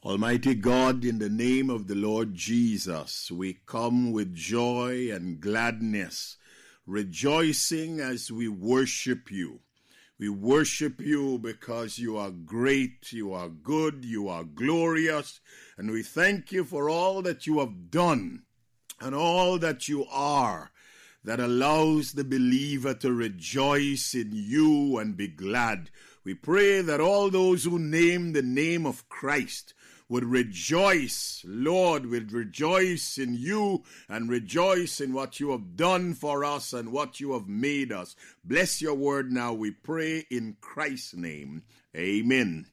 Almighty God, in the name of the Lord Jesus, we come with joy and gladness, rejoicing as we worship you. We worship you because you are great, you are good, you are glorious, and we thank you for all that you have done and all that you are, that allows the believer to rejoice in you and be glad. We pray that all those who name the name of Christ would rejoice, Lord, would rejoice in you and rejoice in what you have done for us and what you have made us. Bless your word now, we pray in Christ's name. Amen.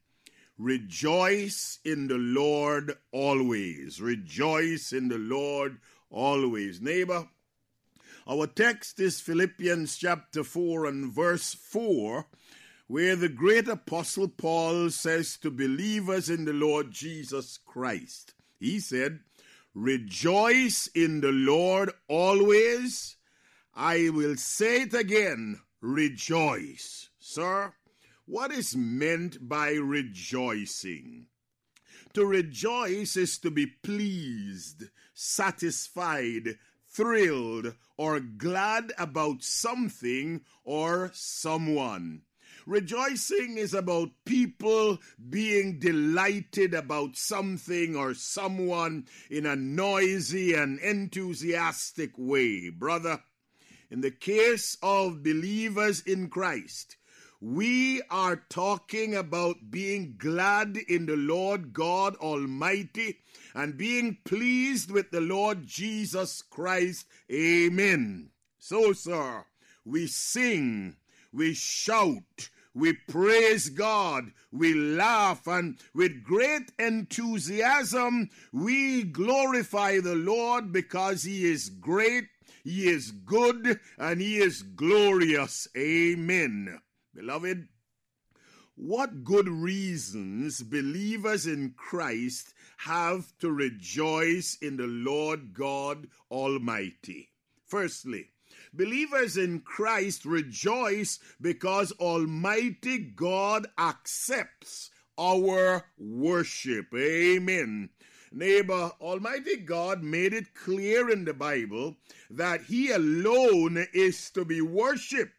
Rejoice in the Lord always. Rejoice in the Lord always. Neighbor, our text is Philippians chapter 4 and verse 4, where the great apostle Paul says to believers in the Lord Jesus Christ, he said, rejoice in the Lord always. I will say it again, rejoice. Sir, what is meant by rejoicing? To rejoice is to be pleased, satisfied, thrilled, or glad about something or someone. Rejoicing is about people being delighted about something or someone in a noisy and enthusiastic way. Brother, in the case of believers in Christ, we are talking about being glad in the Lord God Almighty and being pleased with the Lord Jesus Christ. Amen. So, sir, we sing, we shout, we praise God, we laugh, and with great enthusiasm, we glorify the Lord because He is great, He is good, and He is glorious. Amen. Beloved, what good reasons believers in Christ have to rejoice in the Lord God Almighty? Firstly, believers in Christ rejoice because Almighty God accepts our worship. Amen. Neighbor, Almighty God made it clear in the Bible that He alone is to be worshipped.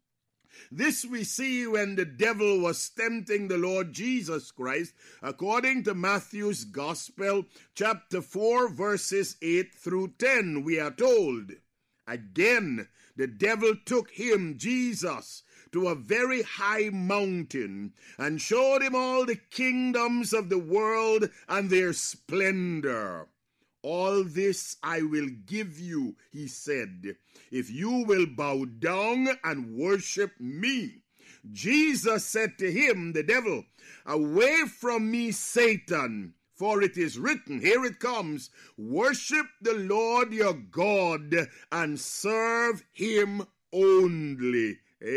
This we see when the devil was tempting the Lord Jesus Christ, according to Matthew's Gospel, chapter 4, verses 8 through 10, we are told. Again, the devil took him, Jesus, to a very high mountain and showed him all the kingdoms of the world and their splendor. All this I will give you, he said, if you will bow down and worship me. Jesus said to him, the devil, away from me, Satan, for it is written, here it comes, worship the Lord your God and serve him only.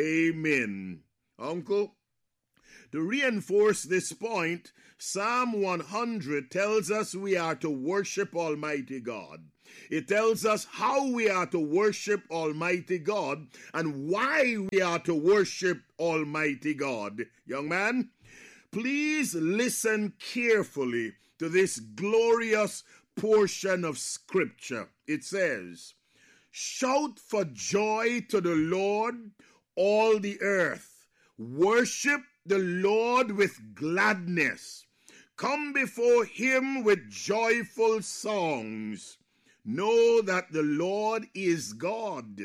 Amen. Uncle, to reinforce this point, Psalm 100 tells us we are to worship Almighty God. It tells us how we are to worship Almighty God and why we are to worship Almighty God. Young man, please listen carefully to this glorious portion of Scripture. It says, shout for joy to the Lord, all the earth. Worship the Lord with gladness. Come before him with joyful songs. Know that the Lord is God.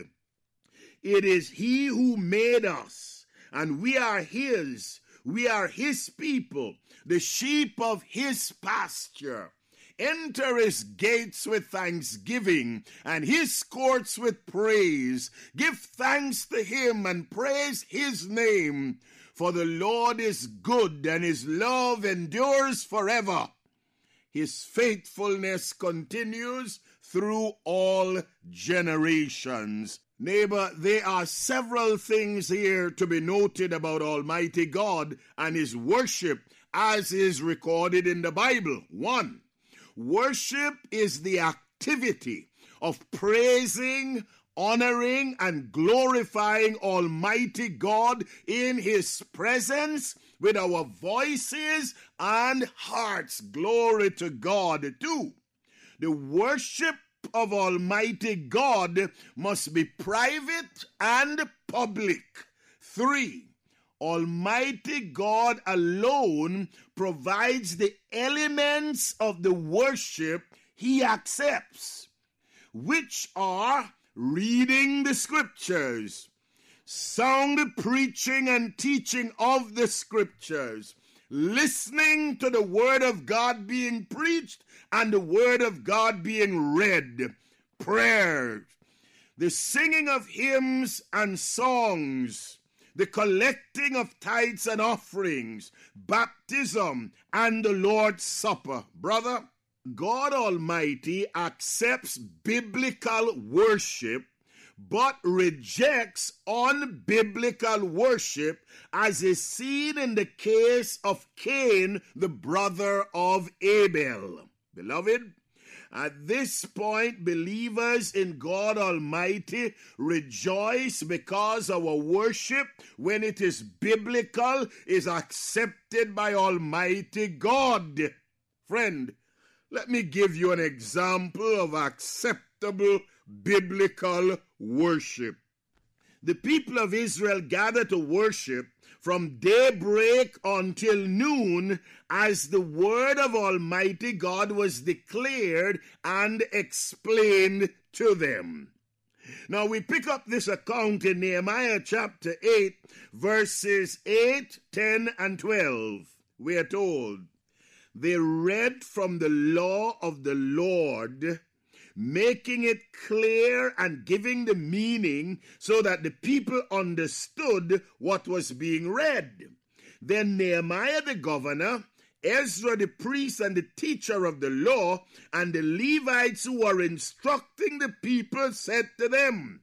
It is he who made us, and we are his. We are his people, the sheep of his pasture. Enter his gates with thanksgiving and his courts with praise. Give thanks to him and praise his name. For the Lord is good and his love endures forever. His faithfulness continues through all generations. Neighbor, there are several things here to be noted about Almighty God and his worship as is recorded in the Bible. 1, worship is the activity of praising, honoring and glorifying Almighty God in His presence with our voices and hearts. Glory to God. 2. The worship of Almighty God must be private and public. 3. Almighty God alone provides the elements of the worship He accepts, which are reading the Scriptures, sound preaching and teaching of the Scriptures, listening to the Word of God being preached and the Word of God being read, prayers, the singing of hymns and songs, the collecting of tithes and offerings, baptism, and the Lord's Supper. Brother, God Almighty accepts biblical worship but rejects unbiblical worship, as is seen in the case of Cain, the brother of Abel. Beloved, at this point, believers in God Almighty rejoice because our worship, when it is biblical, is accepted by Almighty God. Friend, let me give you an example of acceptable biblical worship. The people of Israel gathered to worship from daybreak until noon as the word of Almighty God was declared and explained to them. Now we pick up this account in Nehemiah chapter 8, verses 8, 10, and 12. We are told, they read from the law of the Lord, making it clear and giving the meaning so that the people understood what was being read. Then Nehemiah the governor, Ezra the priest and the teacher of the law, and the Levites who were instructing the people said to them,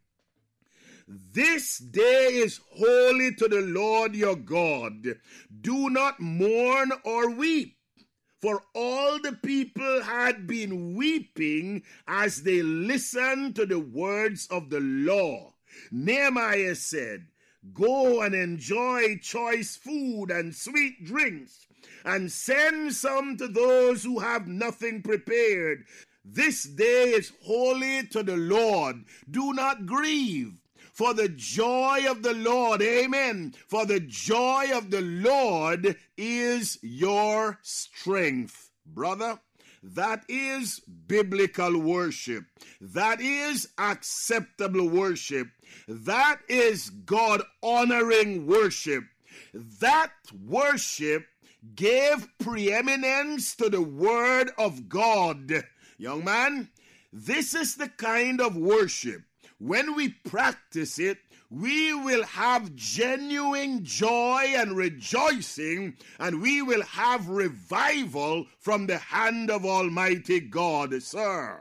"This day is holy to the Lord your God. Do not mourn or weep." For all the people had been weeping as they listened to the words of the law. Nehemiah said, "Go and enjoy choice food and sweet drinks, and send some to those who have nothing prepared. This day is holy to the Lord. Do not grieve. For the joy of the Lord," amen, "for the joy of the Lord is your strength." Brother, that is biblical worship. That is acceptable worship. That is God-honoring worship. That worship gave preeminence to the Word of God. Young man, this is the kind of worship. When we practice it, we will have genuine joy and rejoicing, and we will have revival from the hand of Almighty God. Sir,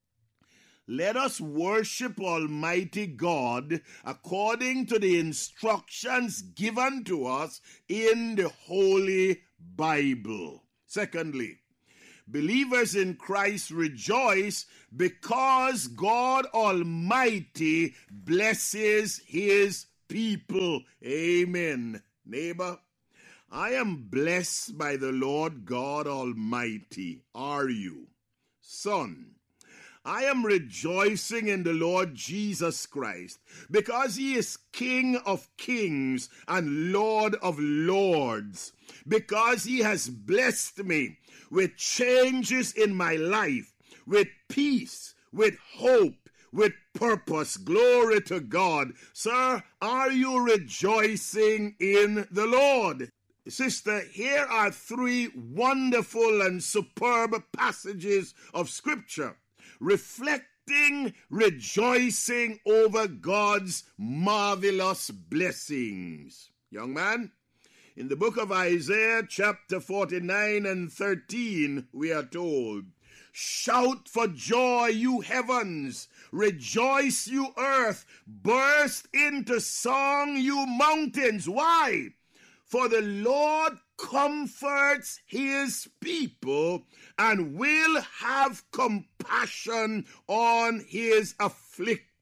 let us worship Almighty God according to the instructions given to us in the Holy Bible. Secondly, believers in Christ rejoice because God Almighty blesses His people. Amen. Neighbor, I am blessed by the Lord God Almighty. Are you? Son, I am rejoicing in the Lord Jesus Christ because He is King of kings and Lord of lords, because He has blessed me with changes in my life, with peace, with hope, with purpose. Glory to God. Sir, are you rejoicing in the Lord? Sister, here are 3 wonderful and superb passages of Scripture reflecting rejoicing over God's marvelous blessings. Young man, in the book of Isaiah, chapter 49 and 13, we are told, "Shout for joy, you heavens! Rejoice, you earth! Burst into song, you mountains!" Why? For the Lord comforts His people and will have compassion on His afflicted.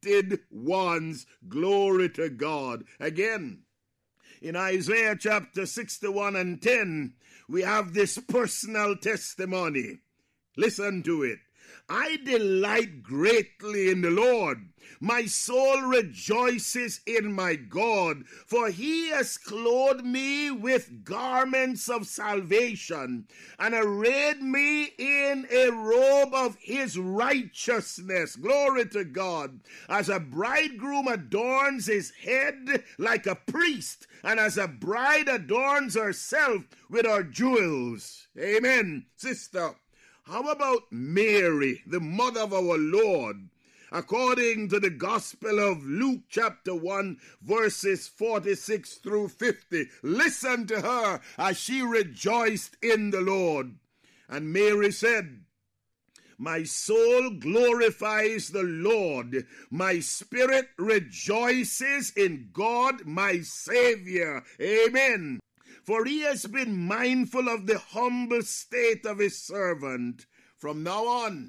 anointed ones. Glory to God. Again, in Isaiah chapter 61 and 10, we have this personal testimony. Listen to it. I delight greatly in the Lord. My soul rejoices in my God, for he has clothed me with garments of salvation and arrayed me in a robe of his righteousness. Glory to God. As a bridegroom adorns his head like a priest, and as a bride adorns herself with her jewels. Amen. Sister, how about Mary, the mother of our Lord? According to the Gospel of Luke chapter 1, verses 46 through 50. Listen to her as she rejoiced in the Lord. And Mary said, my soul glorifies the Lord. My spirit rejoices in God my Savior. Amen. For he has been mindful of the humble state of his servant. From now on,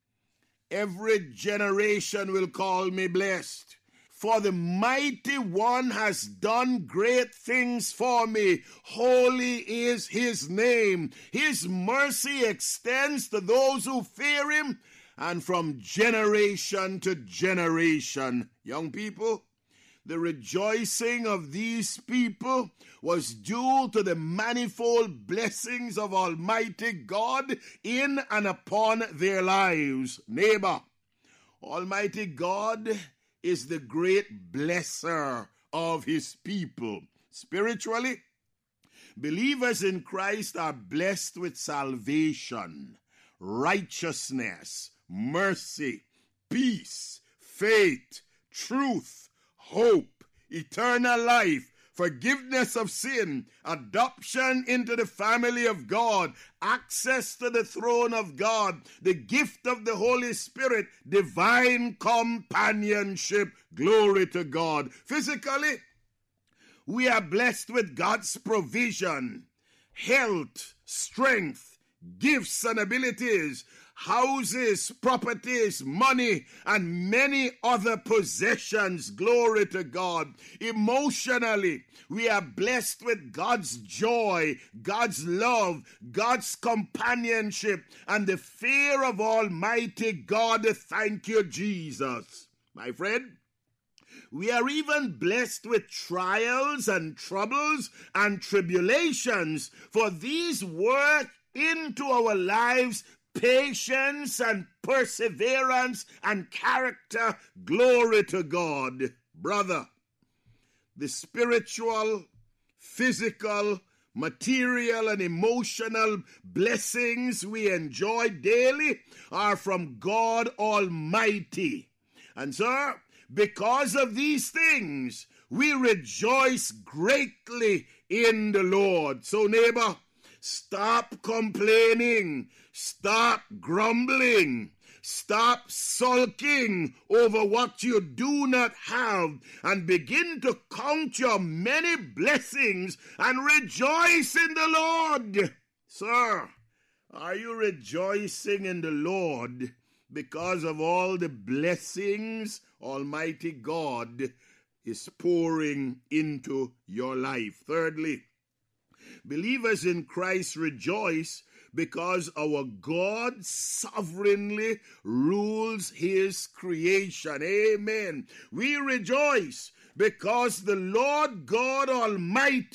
every generation will call me blessed. For the mighty one has done great things for me. Holy is his name. His mercy extends to those who fear him, and from generation to generation. Young people, the rejoicing of these people was due to the manifold blessings of Almighty God in and upon their lives. Neighbor, Almighty God is the great blesser of his people. Spiritually, believers in Christ are blessed with salvation, righteousness, mercy, peace, faith, truth, hope, eternal life, forgiveness of sin, adoption into the family of God, access to the throne of God, the gift of the Holy Spirit, divine companionship. Glory to God. Physically, we are blessed with God's provision, health, strength, gifts and abilities, houses, properties, money, and many other possessions. Glory to God. Emotionally, we are blessed with God's joy, God's love, God's companionship, and the fear of Almighty God. Thank you, Jesus. My friend, we are even blessed with trials and troubles and tribulations, for these work into our lives patience and perseverance and character. Glory to God. Brother, the spiritual, physical, material, and emotional blessings we enjoy daily are from God Almighty. And sir, because of these things, we rejoice greatly in the Lord. So neighbor, stop complaining. Stop grumbling. Stop sulking over what you do not have, and begin to count your many blessings and rejoice in the Lord. Sir, are you rejoicing in the Lord because of all the blessings Almighty God is pouring into your life? Thirdly, believers in Christ rejoice because our God sovereignly rules his creation. Amen. We rejoice because the Lord God Almighty